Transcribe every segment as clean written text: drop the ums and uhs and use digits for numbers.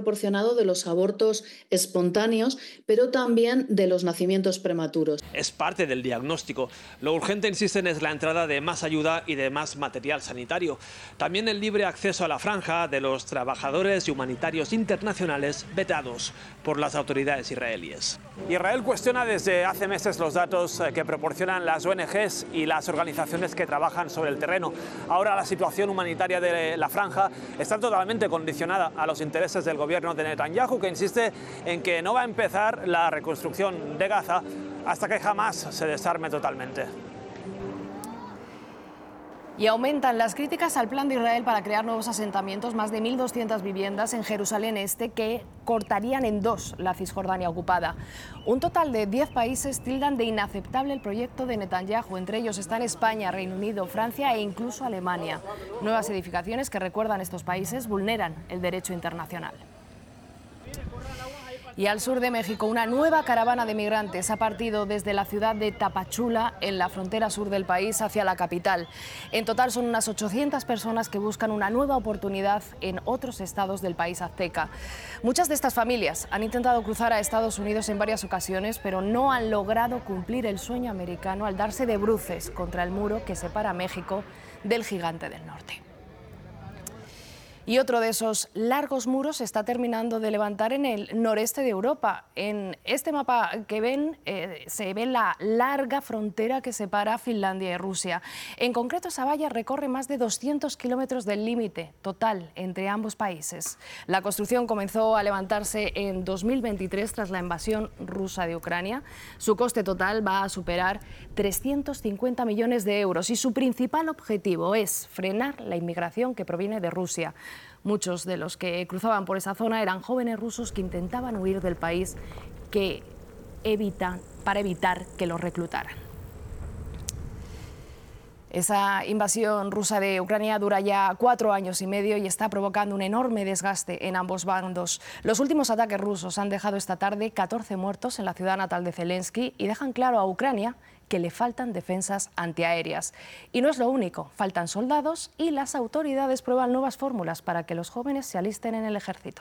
desproporcionado de los abortos espontáneos, pero también de los nacimientos prematuros. Es parte del diagnóstico. Lo urgente, insisten, es la entrada de más ayuda y de más material sanitario. También el libre acceso a la franja de los trabajadores y humanitarios internacionales vetados por las autoridades israelíes. Israel cuestiona desde hace meses los datos que proporcionan las ONGs y las organizaciones que trabajan sobre el terreno. Ahora la situación humanitaria de la franja está totalmente condicionada a los intereses del gobierno de Netanyahu, que insiste en que no va a empezar la reconstrucción de Gaza hasta que Hamás se desarme totalmente. Y aumentan las críticas al plan de Israel para crear nuevos asentamientos, más de 1.200 viviendas en Jerusalén Este que cortarían en dos la Cisjordania ocupada. Un total de 10 países tildan de inaceptable el proyecto de Netanyahu. Entre ellos están España, Reino Unido, Francia e incluso Alemania. Nuevas edificaciones que, recuerdan estos países, vulneran el derecho internacional. Y al sur de México, una nueva caravana de migrantes ha partido desde la ciudad de Tapachula, en la frontera sur del país, hacia la capital. En total son unas 800 personas que buscan una nueva oportunidad en otros estados del país azteca. Muchas de estas familias han intentado cruzar a Estados Unidos en varias ocasiones, pero no han logrado cumplir el sueño americano al darse de bruces contra el muro que separa a México del gigante del norte. Y otro de esos largos muros se está terminando de levantar en el noreste de Europa. En este mapa que ven se ve la larga frontera que separa Finlandia y Rusia. En concreto, esa valla recorre más de 200 kilómetros del límite total entre ambos países. La construcción comenzó a levantarse en 2023 tras la invasión rusa de Ucrania. Su coste total va a superar 350 millones de euros y su principal objetivo es frenar la inmigración que proviene de Rusia. Muchos de los que cruzaban por esa zona eran jóvenes rusos que intentaban huir del país para evitar que los reclutaran. Esa invasión rusa de Ucrania dura ya 4 años y medio y está provocando un enorme desgaste en ambos bandos. Los últimos ataques rusos han dejado esta tarde 14 muertos en la ciudad natal de Zelensky y dejan claro a Ucrania que le faltan defensas antiaéreas. Y no es lo único, faltan soldados y las autoridades prueban nuevas fórmulas para que los jóvenes se alisten en el ejército.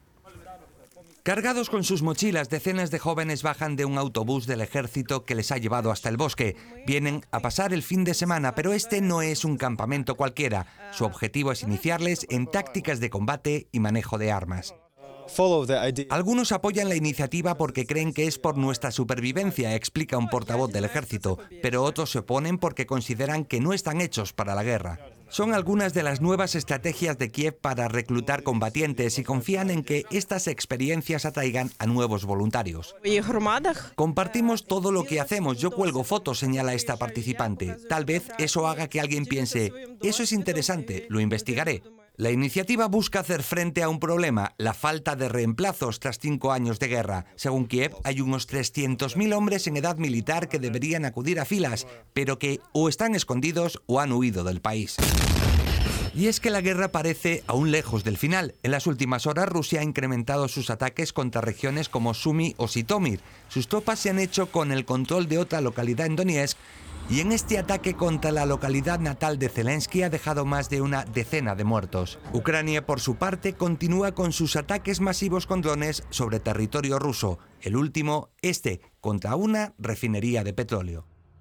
Cargados con sus mochilas, decenas de jóvenes bajan de un autobús del ejército que les ha llevado hasta el bosque. Vienen a pasar el fin de semana, pero este no es un campamento cualquiera. Su objetivo es iniciarles en tácticas de combate y manejo de armas. Algunos apoyan la iniciativa porque creen que es por nuestra supervivencia, explica un portavoz del ejército, pero otros se oponen porque consideran que no están hechos para la guerra. Son algunas de las nuevas estrategias de Kiev para reclutar combatientes y confían en que estas experiencias atraigan a nuevos voluntarios. Compartimos todo lo que hacemos, yo cuelgo fotos, señala esta participante. Tal vez eso haga que alguien piense, eso es interesante, lo investigaré. La iniciativa busca hacer frente a un problema, la falta de reemplazos tras 5 años de guerra. Según Kiev, hay unos 300.000 hombres en edad militar que deberían acudir a filas, pero que o están escondidos o han huido del país. Y es que la guerra parece aún lejos del final. En las últimas horas, Rusia ha incrementado sus ataques contra regiones como Sumy o Zitomir. Sus tropas se han hecho con el control de otra localidad en Donetsk, y en este ataque contra la localidad natal de Zelensky ha dejado más de una decena de muertos. Ucrania, por su parte, continúa con sus ataques masivos con drones sobre territorio ruso. El último, contra una refinería de petróleo.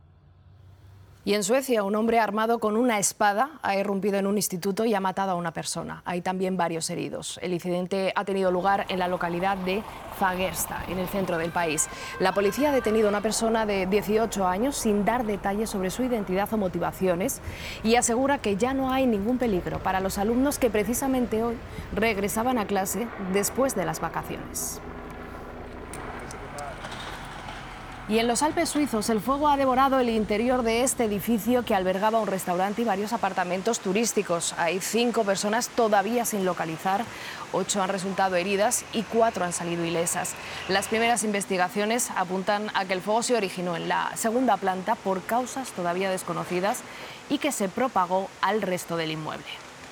Y en Suecia, un hombre armado con una espada ha irrumpido en un instituto y ha matado a una persona. Hay también varios heridos. El incidente ha tenido lugar en la localidad de Fagersta, en el centro del país. La policía ha detenido a una persona de 18 años sin dar detalles sobre su identidad o motivaciones y asegura que ya no hay ningún peligro para los alumnos que precisamente hoy regresaban a clase después de las vacaciones. Y en los Alpes suizos, el fuego ha devorado el interior de este edificio que albergaba un restaurante y varios apartamentos turísticos. Hay 5 personas todavía sin localizar, 8 han resultado heridas y 4 han salido ilesas. Las primeras investigaciones apuntan a que el fuego se originó en la segunda planta por causas todavía desconocidas y que se propagó al resto del inmueble.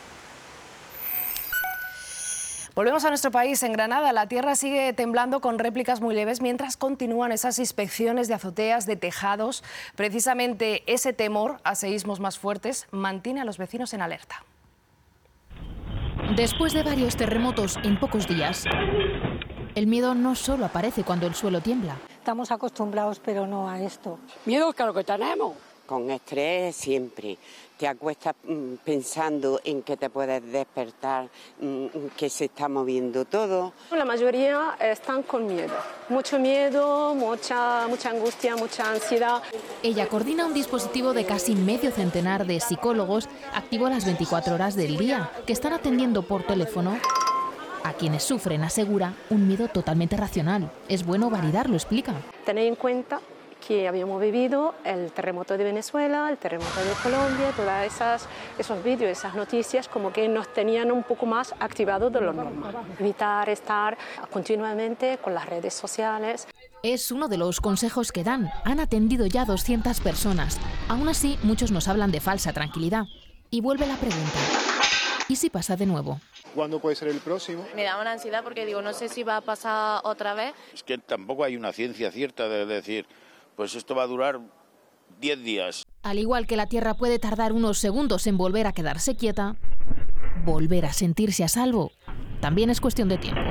Volvemos a nuestro país. En Granada, la tierra sigue temblando con réplicas muy leves mientras continúan esas inspecciones de azoteas, de tejados. Precisamente ese temor a seísmos más fuertes mantiene a los vecinos en alerta. Después de varios terremotos en pocos días, el miedo no solo aparece cuando el suelo tiembla. Estamos acostumbrados, pero no a esto. Miedo es lo que tenemos. Con estrés siempre. Te acuestas pensando en que te puedes despertar, que se está moviendo todo. La mayoría están con miedo, mucha angustia, mucha ansiedad. Ella coordina un dispositivo de casi medio centenar de psicólogos activo las 24 horas del día, que están atendiendo por teléfono a quienes sufren, asegura, un miedo totalmente racional. Es bueno validarlo, explica. Tened en cuenta que habíamos vivido el terremoto de Venezuela, el terremoto de Colombia, todos esos vídeos, esas noticias como que nos tenían un poco más activados de lo normal. Evitar estar continuamente con las redes sociales. Es uno de los consejos que dan. Han atendido ya 200 personas. Aún así, muchos nos hablan de falsa tranquilidad. Y vuelve la pregunta: ¿y si pasa de nuevo? ¿Cuándo puede ser el próximo? Me da una ansiedad porque digo, no sé si va a pasar otra vez. Es que tampoco hay una ciencia cierta de decir, pues esto va a durar 10 días. Al igual que la Tierra puede tardar unos segundos en volver a quedarse quieta, volver a sentirse a salvo también es cuestión de tiempo.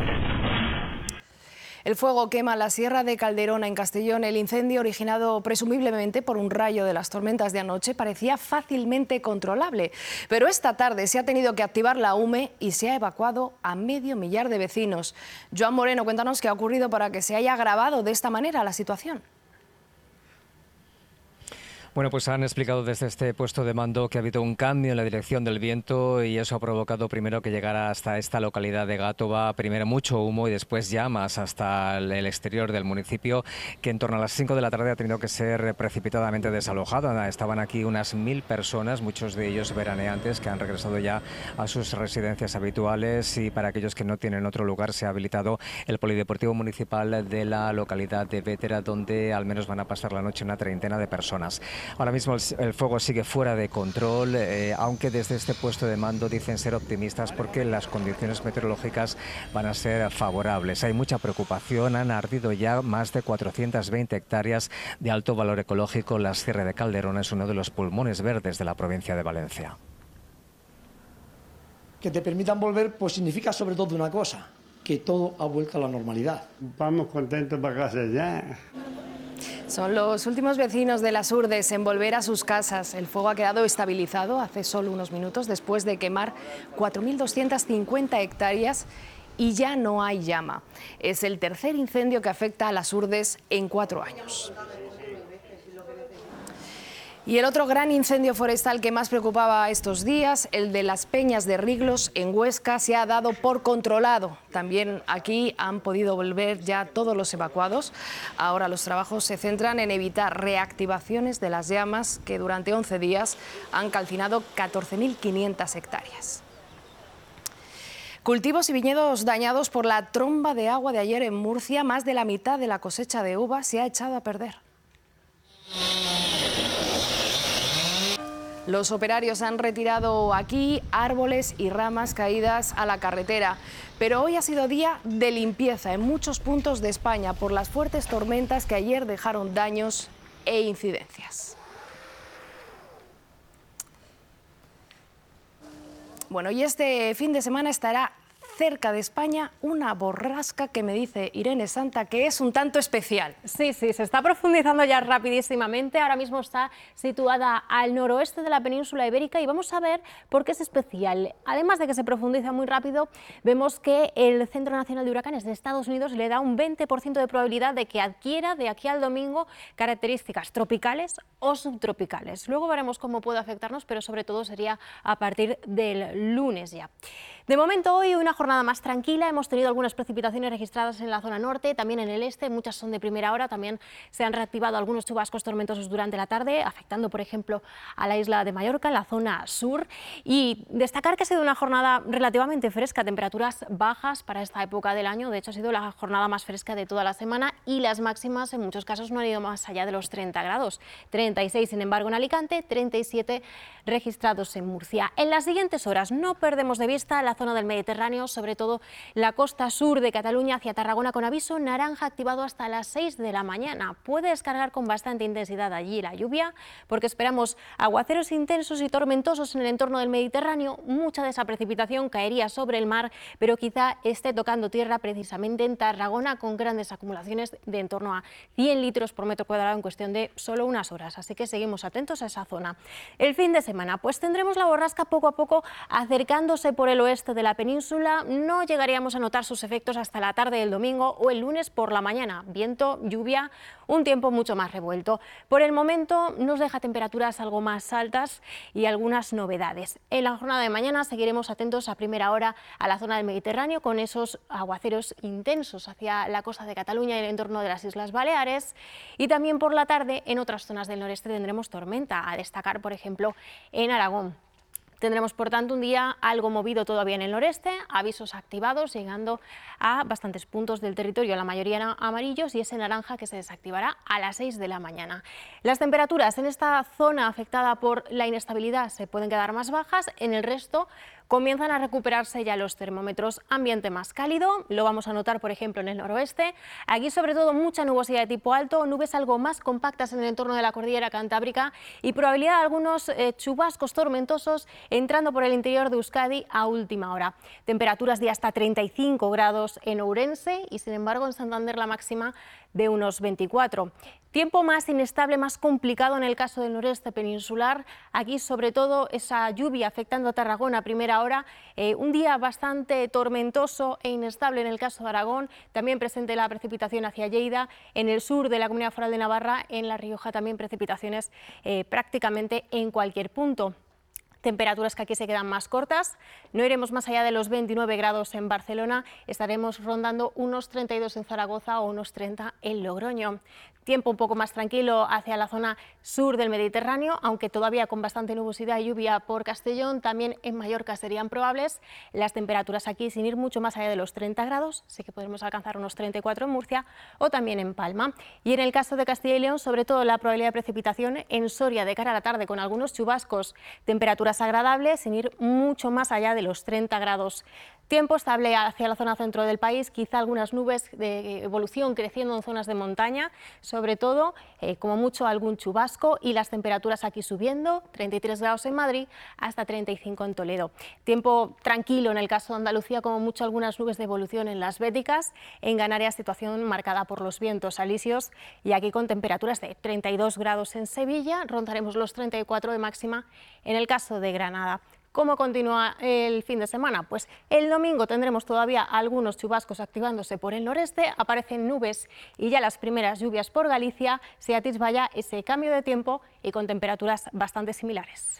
El fuego quema la Sierra de Calderona en Castellón. El incendio, originado presumiblemente por un rayo de las tormentas de anoche, parecía fácilmente controlable. Pero esta tarde se ha tenido que activar la UME y se ha evacuado a 500.000 de vecinos. Joan Moreno, cuéntanos qué ha ocurrido para que se haya agravado de esta manera la situación. Bueno, pues han explicado desde este puesto de mando que ha habido un cambio en la dirección del viento y eso ha provocado primero que llegara hasta esta localidad de Gátova, primero mucho humo y después llamas hasta el exterior del municipio, que en torno a las 5 de la tarde ha tenido que ser precipitadamente desalojado. Estaban aquí unas 1000 personas, muchos de ellos veraneantes, que han regresado ya a sus residencias habituales, y para aquellos que no tienen otro lugar se ha habilitado el polideportivo municipal de la localidad de Vétera, donde al menos van a pasar la noche una treintena de personas. Ahora mismo el fuego sigue fuera de control, aunque desde este puesto de mando dicen ser optimistas porque las condiciones meteorológicas van a ser favorables. Hay mucha preocupación, han ardido ya más de 420 hectáreas de alto valor ecológico. La Sierra de Calderona es uno de los pulmones verdes de la provincia de Valencia. Que te permitan volver, pues significa sobre todo una cosa, que todo ha vuelto a la normalidad. Vamos contentos para casa ya. Son los últimos vecinos de Las Hurdes en volver a sus casas. El fuego ha quedado estabilizado hace solo unos minutos después de quemar 4.250 hectáreas y ya no hay llama. Es el tercer incendio que afecta a Las Hurdes en 4 años. Y el otro gran incendio forestal que más preocupaba estos días, el de las Peñas de Riglos en Huesca, se ha dado por controlado. También aquí han podido volver ya todos los evacuados. Ahora los trabajos se centran en evitar reactivaciones de las llamas que durante 11 días han calcinado 14.500 hectáreas. Cultivos y viñedos dañados por la tromba de agua de ayer en Murcia. Más de la mitad de la cosecha de uva se ha echado a perder. Los operarios han retirado aquí árboles y ramas caídas a la carretera, pero hoy ha sido día de limpieza en muchos puntos de España por las fuertes tormentas que ayer dejaron daños e incidencias. Bueno, y este fin de semana estará cerca de España una borrasca que me dice Irene Santa que es un tanto especial. Sí, se está profundizando ya rapidísimamente. Ahora mismo está situada al noroeste de la península ibérica y vamos a ver por qué es especial. Además de que se profundiza muy rápido, vemos que el Centro Nacional de Huracanes de Estados Unidos le da un 20% de probabilidad de que adquiera de aquí al domingo características tropicales o subtropicales. Luego veremos cómo puede afectarnos, pero sobre todo sería a partir del lunes ya. De momento hoy una jornada más tranquila, hemos tenido algunas precipitaciones registradas en la zona norte, también en el este, muchas son de primera hora, también se han reactivado algunos chubascos tormentosos durante la tarde, afectando por ejemplo a la isla de Mallorca, en la zona sur, y destacar que ha sido una jornada relativamente fresca, temperaturas bajas para esta época del año, de hecho ha sido la jornada más fresca de toda la semana y las máximas en muchos casos no han ido más allá de los 30 grados, 36 sin embargo en Alicante, 37 registrados en Murcia. En las siguientes horas no perdemos de vista la la zona del Mediterráneo, sobre todo la costa sur de Cataluña hacia Tarragona, con aviso naranja activado hasta las 6 de la mañana. Puede descargar con bastante intensidad allí la lluvia, porque esperamos aguaceros intensos y tormentosos en el entorno del Mediterráneo. Mucha de esa precipitación caería sobre el mar, pero quizá esté tocando tierra precisamente en Tarragona, con grandes acumulaciones de en torno a 100 litros por metro cuadrado en cuestión de solo unas horas. Así que seguimos atentos a esa zona. El fin de semana, pues tendremos la borrasca poco a poco acercándose por el oeste de la península. No llegaríamos a notar sus efectos hasta la tarde del domingo o el lunes por la mañana. Viento, lluvia, un tiempo mucho más revuelto. Por el momento nos deja temperaturas algo más altas y algunas novedades. En la jornada de mañana seguiremos atentos a primera hora a la zona del Mediterráneo con esos aguaceros intensos hacia la costa de Cataluña y el entorno de las Islas Baleares, y también por la tarde en otras zonas del noreste tendremos tormenta, a destacar por ejemplo en Aragón. Tendremos, por tanto, un día algo movido todavía en el noreste, avisos activados llegando a bastantes puntos del territorio, la mayoría amarillos y ese naranja que se desactivará a las 6 de la mañana. Las temperaturas en esta zona afectada por la inestabilidad se pueden quedar más bajas, en el resto comienzan a recuperarse ya los termómetros. Ambiente más cálido, lo vamos a notar por ejemplo en el noroeste. Aquí sobre todo mucha nubosidad de tipo alto, nubes algo más compactas en el entorno de la cordillera cantábrica y probabilidad de algunos chubascos tormentosos entrando por el interior de Euskadi a última hora. Temperaturas de hasta 35 grados en Ourense y sin embargo en Santander la máxima de unos 24. Tiempo más inestable, más complicado en el caso del noreste peninsular. Aquí sobre todo esa lluvia afectando a Tarragona a primera hora. Un día bastante tormentoso e inestable en el caso de Aragón. También presente la precipitación hacia Lleida. En el sur de la Comunidad Foral de Navarra, en La Rioja también precipitaciones prácticamente en cualquier punto. Temperaturas que aquí se quedan más cortas, no iremos más allá de los 29 grados en Barcelona, estaremos rondando unos 32 en Zaragoza o unos 30 en Logroño. Tiempo un poco más tranquilo hacia la zona sur del Mediterráneo, aunque todavía con bastante nubosidad y lluvia por Castellón, también en Mallorca serían probables. Las temperaturas aquí sin ir mucho más allá de los 30 grados, sí que podremos alcanzar unos 34 en Murcia o también en Palma. Y en el caso de Castilla y León, sobre todo la probabilidad de precipitación en Soria de cara a la tarde con algunos chubascos, temperaturas agradables sin ir mucho más allá de los 30 grados. Tiempo estable hacia la zona centro del país, quizá algunas nubes de evolución creciendo en zonas de montaña, sobre todo, como mucho algún chubasco y las temperaturas aquí subiendo, 33 grados en Madrid hasta 35 en Toledo. Tiempo tranquilo en el caso de Andalucía, como mucho algunas nubes de evolución en las Béticas, en Canarias situación marcada por los vientos alisios y aquí con temperaturas de 32 grados en Sevilla, rondaremos los 34 de máxima en el caso de Granada. ¿Cómo continúa el fin de semana? Pues el domingo tendremos todavía algunos chubascos activándose por el noreste, aparecen nubes y ya las primeras lluvias por Galicia, se atisba ya ese cambio de tiempo y con temperaturas bastante similares.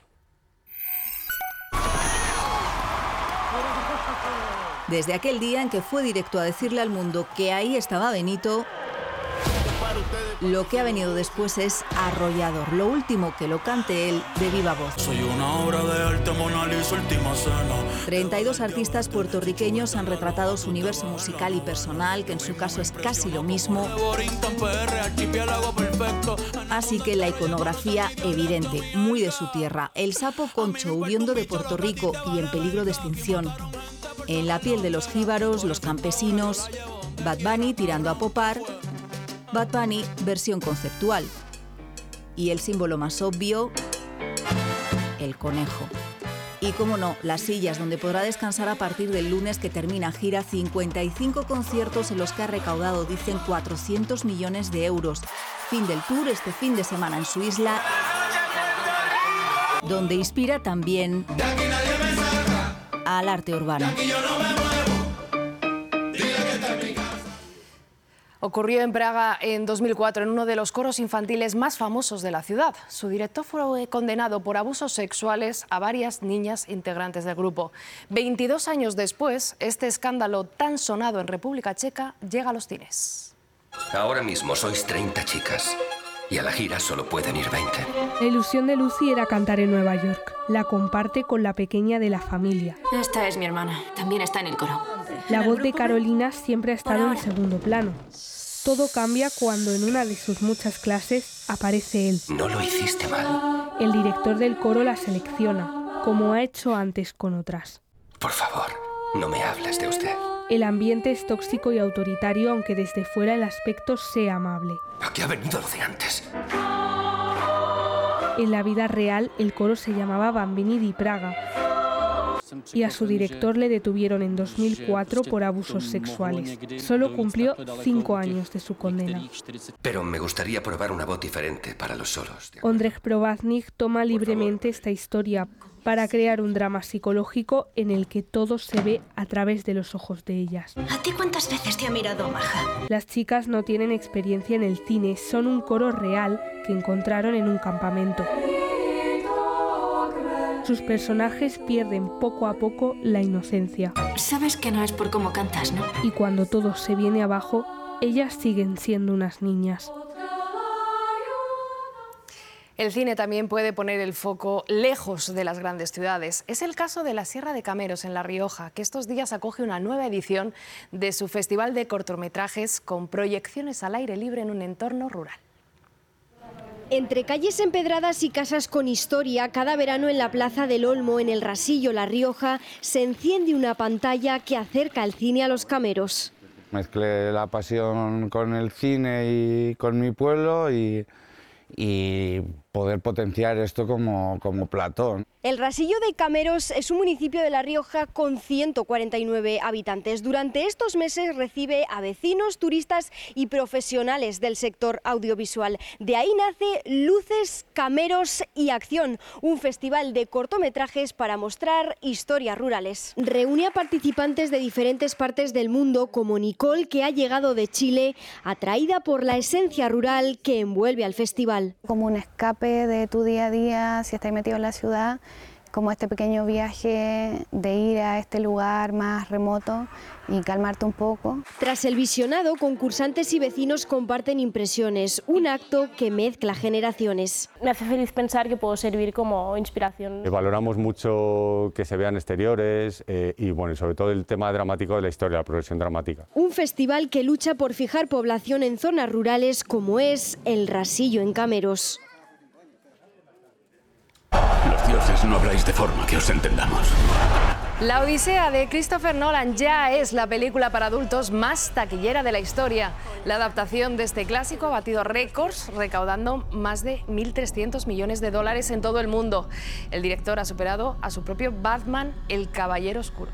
Desde aquel día en que fue directo a decirle al mundo que ahí estaba Benito, lo que ha venido después es arrollador. Lo último que lo cante él de viva voz. Soy una obra de arte, Mona Lisa, última cena. 32 artistas puertorriqueños han retratado su universo musical y personal, que en su caso es casi lo mismo. Así que la iconografía evidente, muy de su tierra. El sapo concho huyendo de Puerto Rico y en peligro de extinción. En la piel de los jíbaros, los campesinos. Bad Bunny tirando a popar. Bad Bunny, versión conceptual. Y el símbolo más obvio, el conejo. Y cómo no, las sillas donde podrá descansar a partir del lunes que termina gira, 55 conciertos en los que ha recaudado, dicen, 400 millones de euros. Fin del tour este fin de semana en su isla, donde inspira también al arte urbano. Ocurrió en Praga en 2004 en uno de los coros infantiles más famosos de la ciudad. Su director fue condenado por abusos sexuales a varias niñas integrantes del grupo. 22 años después, este escándalo tan sonado en República Checa llega a los cines. Ahora mismo sois 30 chicas y a la gira solo pueden ir 20. La ilusión de Lucy era cantar en Nueva York. La comparte con la pequeña de la familia. Esta es mi hermana, también está en el coro. La voz de Carolina siempre ha estado en segundo plano. Todo cambia cuando en una de sus muchas clases aparece él. No lo hiciste mal. El director del coro la selecciona, como ha hecho antes con otras. Por favor, no me hables de usted. El ambiente es tóxico y autoritario, aunque desde fuera el aspecto sea amable. Aquí ha venido lo de antes. En la vida real, el coro se llamaba Bambini di Praga y a su director le detuvieron en 2004 por abusos sexuales. Solo cumplió 5 años de su condena. Pero me gustaría probar una voz diferente para los solos. Ondřej Provaznik toma libremente esta historia para crear un drama psicológico en el que todo se ve a través de los ojos de ellas. ¿A ti cuántas veces te ha mirado Maja? Las chicas no tienen experiencia en el cine, son un coro real que encontraron en un campamento. Sus personajes pierden poco a poco la inocencia. Sabes que no es por cómo cantas, ¿no? Y cuando todo se viene abajo, ellas siguen siendo unas niñas. El cine también puede poner el foco lejos de las grandes ciudades. Es el caso de la Sierra de Cameros, en La Rioja, que estos días acoge una nueva edición de su festival de cortometrajes con proyecciones al aire libre en un entorno rural. Entre calles empedradas y casas con historia, cada verano en la Plaza del Olmo, en el Rasillo, La Rioja, se enciende una pantalla que acerca el cine a los cameros. Mezclé la pasión con el cine y con mi pueblo y poder potenciar esto como plató. El Rasillo de Cameros es un municipio de La Rioja con 149 habitantes. Durante estos meses recibe a vecinos, turistas y profesionales del sector audiovisual. De ahí nace Luces, Cameros y Acción, un festival de cortometrajes para mostrar historias rurales. Reúne a participantes de diferentes partes del mundo, como Nicole, que ha llegado de Chile, atraída por la esencia rural que envuelve al festival. Como un escape de tu día a día, si estás metido en la ciudad, como este pequeño viaje de ir a este lugar más remoto y calmarte un poco. Tras el visionado, concursantes y vecinos comparten impresiones, un acto que mezcla generaciones. Me hace feliz pensar que puedo servir como inspiración. Valoramos mucho que se vean exteriores y bueno, y sobre todo el tema dramático de la historia, la progresión dramática. Un festival que lucha por fijar población en zonas rurales como es el Rasillo en Cameros. Los dioses no habláis de forma que os entendamos. La Odisea de Christopher Nolan ya es la película para adultos más taquillera de la historia. La adaptación de este clásico ha batido récords, recaudando más de 1.300 millones de dólares en todo el mundo. El director ha superado a su propio Batman, el Caballero Oscuro.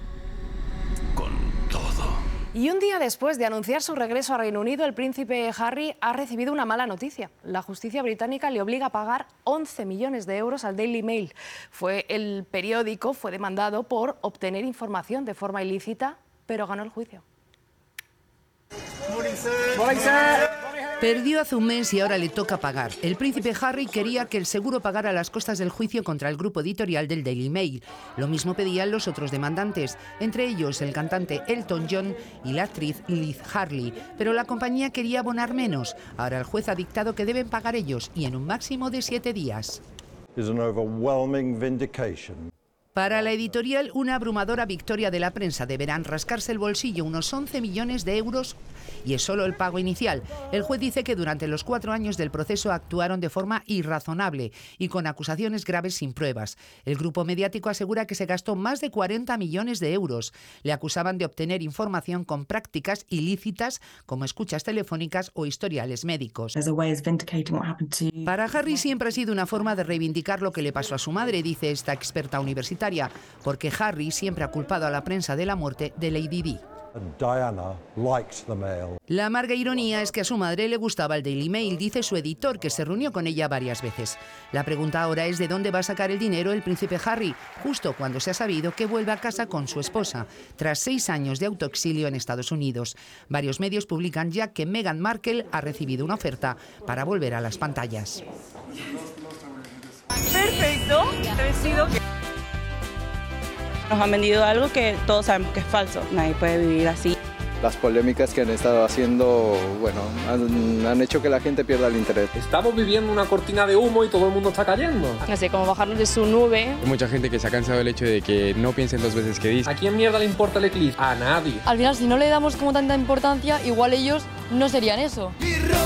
Y un día después de anunciar su regreso a Reino Unido, el príncipe Harry ha recibido una mala noticia. La justicia británica le obliga a pagar 11 millones de euros al Daily Mail. El periódico fue demandado por obtener información de forma ilícita, pero ganó el juicio. Perdió hace un mes y ahora le toca pagar. El príncipe Harry quería que el seguro pagara las costas del juicio contra el grupo editorial del Daily Mail. Lo mismo pedían los otros demandantes, entre ellos el cantante Elton John y la actriz Liz Harley. Pero la compañía quería abonar menos. Ahora el juez ha dictado que deben pagar ellos y en un máximo de 7 días. Para la editorial, una abrumadora victoria de la prensa. Deberán rascarse el bolsillo unos 11 millones de euros y es solo el pago inicial. El juez dice que durante los 4 años del proceso actuaron de forma irrazonable y con acusaciones graves sin pruebas. El grupo mediático asegura que se gastó más de 40 millones de euros. Le acusaban de obtener información con prácticas ilícitas como escuchas telefónicas o historiales médicos. Para Harry siempre ha sido una forma de reivindicar lo que le pasó a su madre, dice esta experta universitaria, porque Harry siempre ha culpado a la prensa de la muerte de Lady Di. La amarga ironía es que a su madre le gustaba el Daily Mail, dice su editor, que se reunió con ella varias veces. La pregunta ahora es de dónde va a sacar el dinero el príncipe Harry, justo cuando se ha sabido que vuelve a casa con su esposa, tras 6 años de autoexilio en Estados Unidos. Varios medios publican ya que Meghan Markle ha recibido una oferta para volver a las pantallas. Perfecto, vestido. Nos han vendido algo que todos sabemos que es falso. Nadie puede vivir así. Las polémicas que han estado haciendo, bueno, han hecho que la gente pierda el interés. Estamos viviendo una cortina de humo y todo el mundo está cayendo. Así como bajarnos de su nube. Hay mucha gente que se ha cansado del hecho de que no piensen 2 veces que dice. ¿A quién mierda le importa el eclipse? A nadie. Al final, si no le damos como tanta importancia, igual ellos no serían eso.